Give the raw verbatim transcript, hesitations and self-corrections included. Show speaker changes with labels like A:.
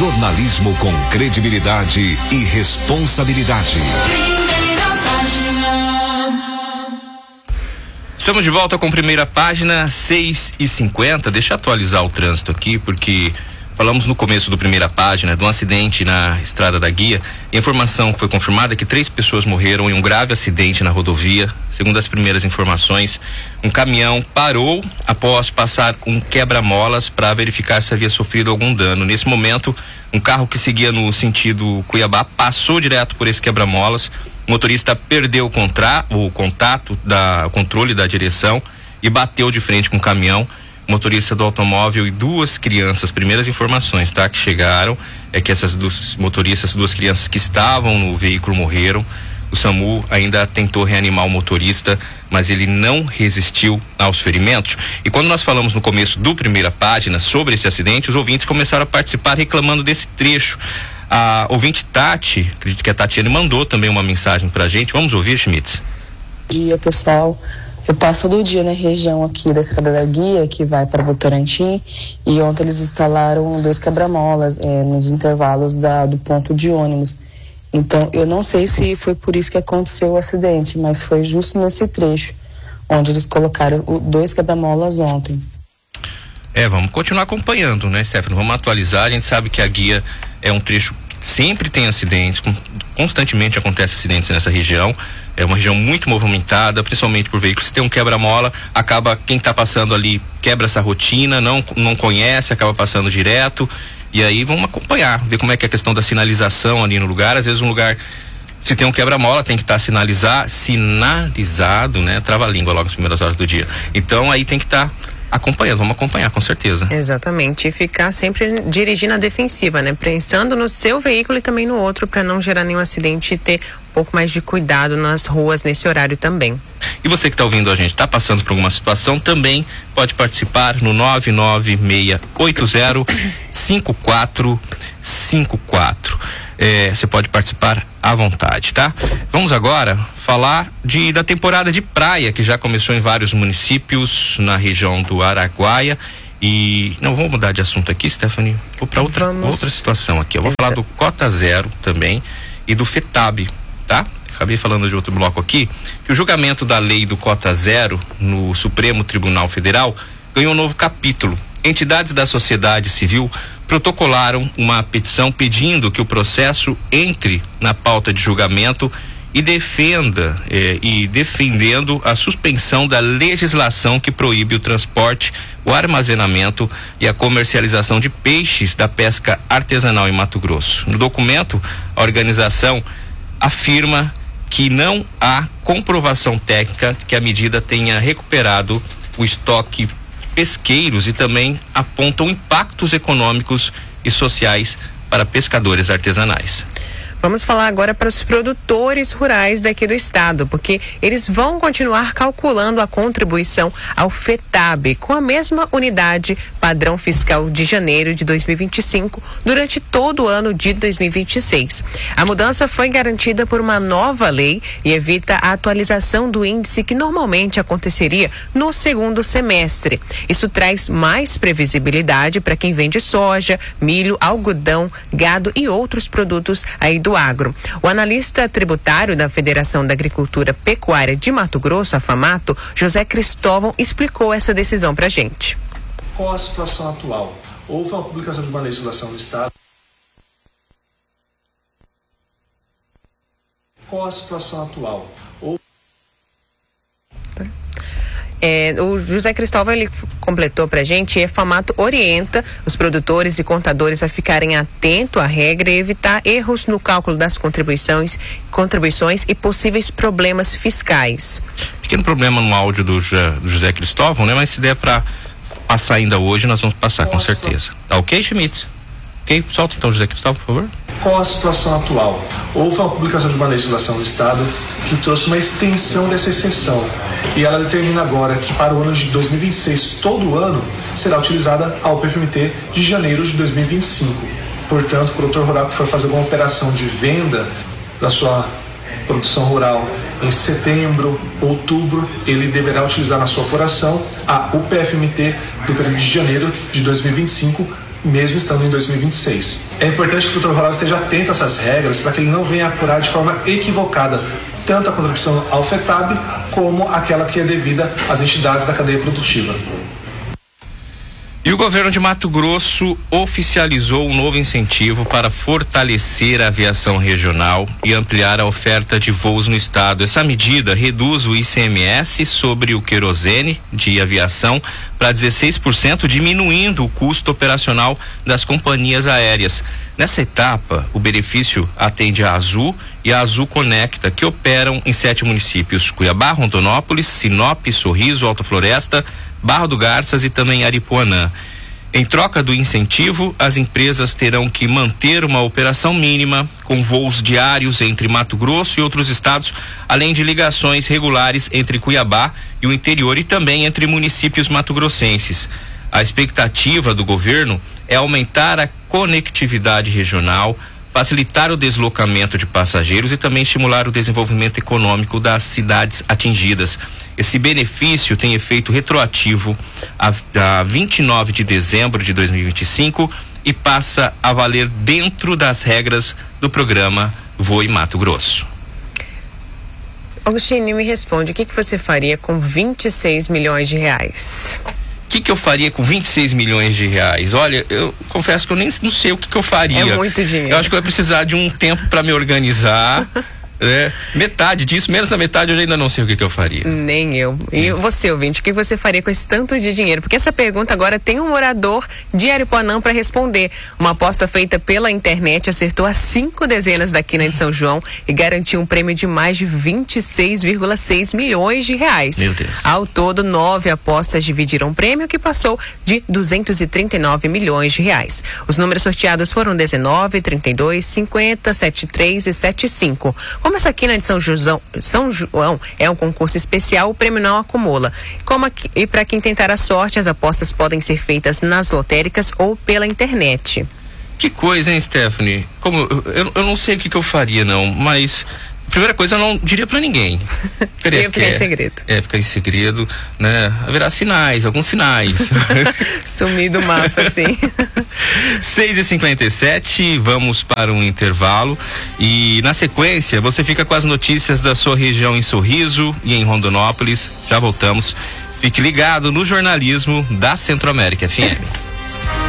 A: Jornalismo com credibilidade e responsabilidade. Primeira
B: página. Estamos de volta com Primeira Página, seis e cinquenta. Deixa eu atualizar o trânsito aqui, porque falamos no começo do Primeira Página de um acidente na Estrada da Guia. E a informação que foi confirmada é que três pessoas morreram em um grave acidente na rodovia. Segundo as primeiras informações, um caminhão parou após passar um quebra-molas para verificar se havia sofrido algum dano. Nesse momento, um carro que seguia no sentido Cuiabá passou direto por esse quebra-molas. O motorista perdeu o, contra, o contato, da, o controle da direção e bateu de frente com o caminhão. Motorista do automóvel e duas crianças. Primeiras informações, tá, que chegaram é que essas duas motoristas, duas crianças que estavam no veículo morreram. O SAMU ainda tentou reanimar o motorista, mas ele não resistiu aos ferimentos. E quando nós falamos no começo do Primeira Página sobre esse acidente, os ouvintes começaram a participar reclamando desse trecho. A ouvinte Tati, acredito que a Tatiane mandou também uma mensagem pra gente. Vamos ouvir, Schmitz?
C: Bom dia, pessoal. Eu passo todo dia na região aqui da Estrada da Guia, que vai para Votorantim, e ontem eles instalaram dois quebra-molas é, nos intervalos da, do ponto de ônibus. Então, eu não sei se foi por isso que aconteceu o acidente, mas foi justo nesse trecho, onde eles colocaram o, dois quebra-molas ontem.
B: É, vamos continuar acompanhando, né, Stefano? Vamos atualizar. A gente sabe que a Guia é um trecho que sempre tem acidentes, constantemente acontece acidentes nessa região. É uma região muito movimentada, principalmente por veículos. Se tem um quebra-mola, acaba quem está passando ali quebra essa rotina, não, não conhece, acaba passando direto. E aí vamos acompanhar, ver como é que é a questão da sinalização ali no lugar. Às vezes um lugar, se tem um quebra-mola, tem que estar tá sinalizar, sinalizado, né? Trava a língua logo nas primeiras horas do dia. Então aí tem que estar tá acompanhando, vamos acompanhar com certeza.
D: Exatamente, e ficar sempre dirigindo a defensiva, né? Pensando no seu veículo e também no outro, para não gerar nenhum acidente e ter um pouco mais de cuidado nas ruas nesse horário também.
B: E você que está ouvindo a gente, está passando por alguma situação, também pode participar no nove nove seis oito zero cinco quatro cinco quatro. É, você pode participar à vontade, tá? Vamos agora falar de, da temporada de praia, que já começou em vários municípios na região do Araguaia. E não vamos mudar de assunto aqui, Stephanie. Vou para outra, outra situação aqui. Eu vou falar do Cota Zero também e do FETAB, tá? Acabei falando de outro bloco aqui, que o julgamento da lei do Cota Zero no Supremo Tribunal Federal ganhou um novo capítulo. Entidades da sociedade civil protocolaram uma petição pedindo que o processo entre na pauta de julgamento e defenda eh, e defendendo a suspensão da legislação que proíbe o transporte, o armazenamento e a comercialização de peixes da pesca artesanal em Mato Grosso. No documento, a organização afirma que não há comprovação técnica que a medida tenha recuperado o estoque pesqueiros e também apontam impactos econômicos e sociais para pescadores artesanais.
D: Vamos falar agora para os produtores rurais daqui do estado, porque eles vão continuar calculando a contribuição ao FETAB com a mesma unidade padrão fiscal de janeiro de dois mil e vinte e cinco durante todo o ano de dois mil e vinte e seis. A mudança foi garantida por uma nova lei e evita a atualização do índice que normalmente aconteceria no segundo semestre. Isso traz mais previsibilidade para quem vende soja, milho, algodão, gado e outros produtos aí do agro. O analista tributário da Federação da Agricultura Pecuária de Mato Grosso, a FAMATO, José Cristóvão, explicou essa decisão pra gente.
E: Qual a situação atual? Houve uma publicação de uma legislação do Estado. Qual a situação atual? Houve...
D: É, o José Cristóvão, ele completou pra gente, e a FAMATO orienta os produtores e contadores a ficarem atentos à regra e evitar erros no cálculo das contribuições, contribuições e possíveis problemas fiscais.
B: Pequeno problema no áudio do, do José Cristóvão, né? Mas se der para passar ainda hoje, nós vamos passar com certeza. Tá ok, Schmitz? Ok? Solta então o José Cristóvão, por favor.
E: Qual a situação atual? Houve uma publicação de uma legislação do Estado que trouxe uma extensão dessa exceção. E ela determina agora que para o ano de dois mil e vinte e seis, todo ano, será utilizada a O P F M T de janeiro de dois mil e vinte e cinco. Portanto, o produtor rural que for fazer alguma operação de venda da sua produção rural em setembro, outubro, ele deverá utilizar na sua operação a O P F M T do período de janeiro de dois mil e vinte e cinco mesmo estando em dois mil e vinte e seis. É importante que o produtor rural esteja atento a essas regras para que ele não venha apurar de forma equivocada tanto a contribuição ao FETAB como aquela que é devida às entidades da cadeia produtiva.
B: E o governo de Mato Grosso oficializou um novo incentivo para fortalecer a aviação regional e ampliar a oferta de voos no estado. Essa medida reduz o I C M S sobre o querosene de aviação para dezesseis por cento, diminuindo o custo operacional das companhias aéreas. Nessa etapa, o benefício atende a Azul e a Azul Conecta, que operam em sete municípios: Cuiabá, Rondonópolis, Sinop, Sorriso, Alta Floresta, Barra do Garças e também Aripuanã. Em troca do incentivo, as empresas terão que manter uma operação mínima com voos diários entre Mato Grosso e outros estados, além de ligações regulares entre Cuiabá e o interior e também entre municípios mato-grossenses. A expectativa do governo é aumentar a conectividade regional, facilitar o deslocamento de passageiros e também estimular o desenvolvimento econômico das cidades atingidas. Esse benefício tem efeito retroativo a, a vinte e nove de dezembro de dois mil e vinte e cinco e passa a valer dentro das regras do programa Voe Mato Grosso.
D: Agostinho, me responde, o que, que você faria com vinte e seis milhões de reais?
B: O que, que eu faria com vinte e seis milhões de reais? Olha, eu confesso que eu nem não sei o que, que eu faria.
D: É muito dinheiro.
B: Eu acho que eu ia precisar de um tempo para me organizar. É, metade disso, menos da metade eu ainda não sei o que, que eu faria.
D: Nem eu. E você, ouvinte, o que você faria com esse tanto de dinheiro? Porque essa pergunta agora tem um morador de Aripuanã para responder. Uma aposta feita pela internet acertou as cinco dezenas da quina de São João e garantiu um prêmio de mais de vinte e seis vírgula seis milhões de reais.
B: Meu Deus.
D: Ao todo, nove apostas dividiram o prêmio, que passou de duzentos e trinta e nove milhões de reais. Os números sorteados foram dezenove, trinta e dois, cinquenta, setenta e três e setenta e cinco. Como essa quina de São João, São João é um concurso especial, o prêmio não acumula. Como aqui, e para quem tentar a sorte, as apostas podem ser feitas nas lotéricas ou pela internet.
B: Que coisa, hein, Stephanie? Como, eu, eu não sei o que, que eu faria, não, mas primeira coisa, eu não diria pra ninguém.
D: Queria ficar em segredo.
B: É, ficar em segredo, né? Haverá sinais, alguns sinais.
D: Sumir do mapa, sim.
B: seis e cinquenta e sete, vamos para um intervalo e na sequência você fica com as notícias da sua região em Sorriso e em Rondonópolis. Já voltamos. Fique ligado no jornalismo da Centro-América F M.